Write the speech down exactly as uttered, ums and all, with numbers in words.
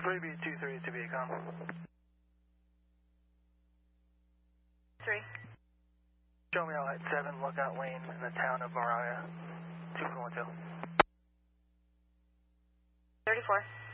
three B two three to Viacom. Three. Show me out at seven Lookout Lane in the town of Mariah. two four one two. thirty-four.